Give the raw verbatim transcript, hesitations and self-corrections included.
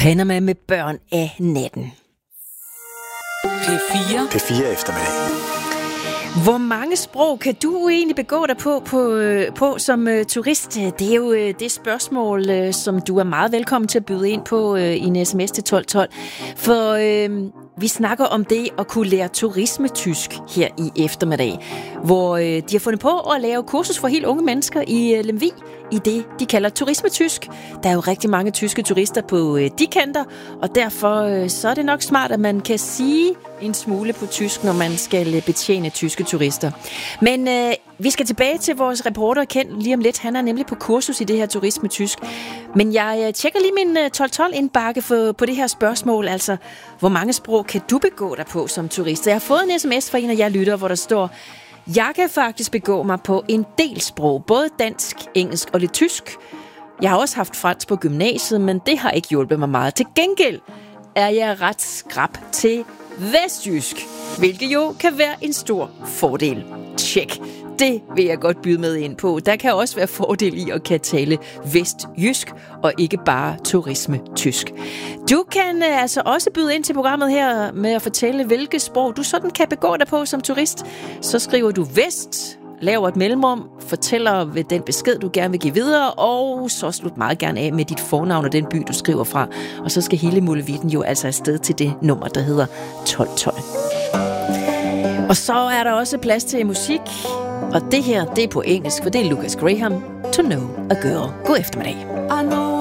Panama med børn af natten. P fire. P fire eftermiddag. Hvor mange sprog kan du egentlig begå dig på, på, på som uh, turist? Det er jo uh, det spørgsmål, uh, som du er meget velkommen til at byde ind på uh, i en sms til tolv tolv. For uh, vi snakker om det at kunne lære turismetysk her i eftermiddag, hvor uh, de har fundet på at lave kursus for helt unge mennesker i uh, Lemvig, i det, de kalder turismetysk. Der er jo rigtig mange tyske turister på uh, de kanter, og derfor uh, så er det nok smart, at man kan sige en smule på tysk, når man skal betjene tyske turister. Men øh, vi skal tilbage til vores reporter Ken lige om lidt. Han er nemlig på kursus i det her turismetysk. Men jeg øh, tjekker lige min øh, tolv tolv indbakke for, på det her spørgsmål. Altså, hvor mange sprog kan du begå dig på som turist? Jeg har fået en sms fra en af jer lyttere, hvor der står: jeg kan faktisk begå mig på en del sprog. Både dansk, engelsk og lidt tysk. Jeg har også haft fransk på gymnasiet, men det har ikke hjulpet mig meget. Til gengæld er jeg ret skrap til vestjysk, hvilket jo kan være en stor fordel. Tjek. Det vil jeg godt byde med ind på. Der kan også være fordel i at kan tale vestjysk og ikke bare turismetysk. Du kan altså også byde ind til programmet her med at fortælle, hvilke sprog du sådan kan begå dig på som turist. Så skriver du vest, laver et mellemrum, fortæller ved den besked, du gerne vil give videre, og så slut meget gerne af med dit fornavn og den by, du skriver fra. Og så skal hele muligheden jo altså afsted til det nummer, der hedder tolv tolv. Og så er der også plads til musik, og det her, det er på engelsk, for det er Lucas Graham, To Know a Girl. God eftermiddag.